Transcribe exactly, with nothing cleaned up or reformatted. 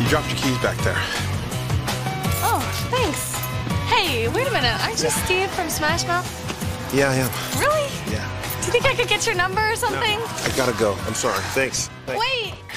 dropped your keys back there. Oh, thanks. Hey, wait a minute. Aren't you Steve from Smash Mouth? Yeah, I am. Really? Yeah. Do you think I could get your number or something? No, I gotta go. I'm sorry. Thanks. Thanks. Wait.